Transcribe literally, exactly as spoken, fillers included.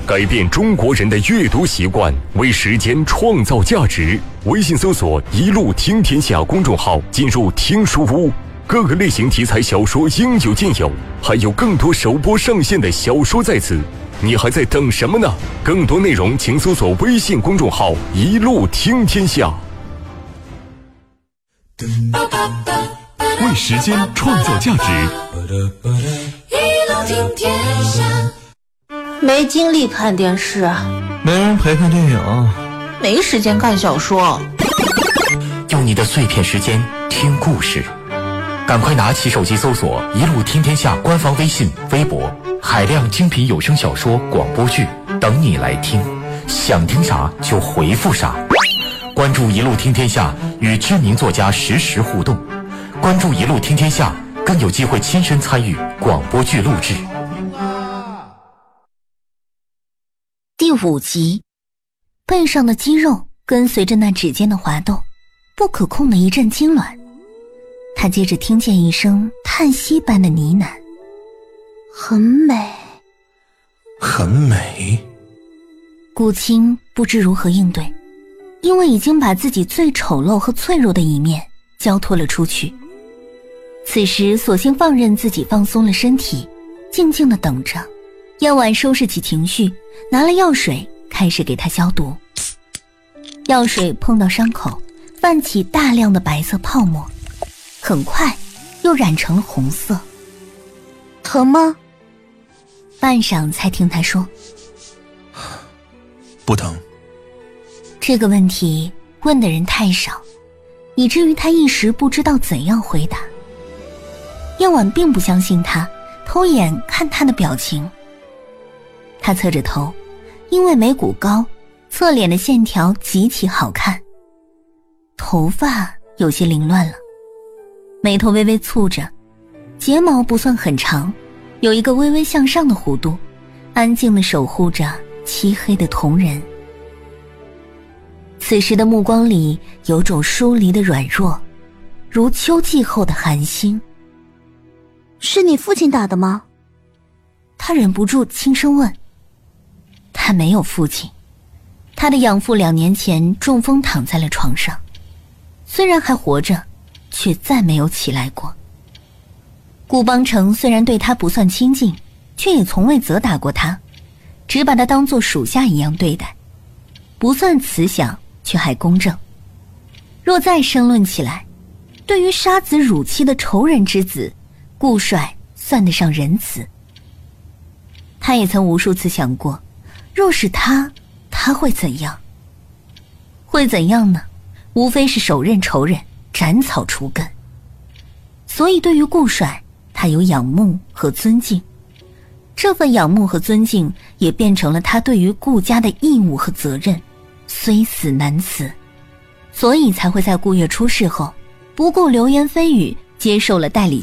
改变中国人的阅读习惯，为时间创造价值。微信搜索一路听天下公众号，进入听书屋，各个类型题材小说应有尽有，还有更多首播上线的小说在此，你还在等什么呢？更多内容请搜索微信公众号一路听天下。为时间创造价值， 一路听天下。没精力看电视， 没人陪看电影， 没时间看小说。 用你的碎片时间听故事，赶快拿起手机搜索一路听天下官方微信微博，海量精品有声小说广播剧等你来听，想听啥就回复啥。关注一路听天下，与知名作家实时互动，关注一路听天下，更有机会亲身参与广播剧录制。 第五集，背上的肌肉跟随着那指尖的滑动，不可控的一阵痉挛。他接着听见一声叹息般的呢喃：“很美， 很美。” 顾青不知如何应对，因为已经把自己最丑陋和脆弱的一面交托了出去。此时索性放任自己放松了身体，静静地等着。燕婉收拾起情绪，拿了药水开始给他消毒。药水碰到伤口，泛起大量的白色泡沫，很快又染成了红色。疼吗？半晌才听他说：“ 不疼。” 这个问题问的人太少，以至于他一时不知道怎样回答。燕婉并不相信他，偷眼看他的表情。他侧着头，因为眉骨高，侧脸的线条极其好看，头发有些凌乱了，眉头微微蹙着，睫毛不算很长，有一个微微向上的弧度，安静地守护着漆黑的瞳仁。此时的目光里有种疏离的软弱，如秋季后的寒星。 是你父亲打的吗？ 他忍不住轻声问。他没有父亲，他的养父两年前中风躺在了床上，虽然还活着，却再没有起来过。顾邦成虽然对他不算亲近，却也从未责打过他，只把他当作属下一样对待，不算慈祥，却还公正。若再申论起来，对于杀子辱妻的仇人之子，顾帅算得上仁慈。他也曾无数次想过，若是他，他会怎样？会怎样呢？无非是手刃仇人，斩草除根。所以对于顾帅，他有仰慕和尊敬，这份仰慕和尊敬也变成了他对于顾家的义务和责任，虽死难辞。所以才会在顾月出事后，不顾流言蜚语，接受了代理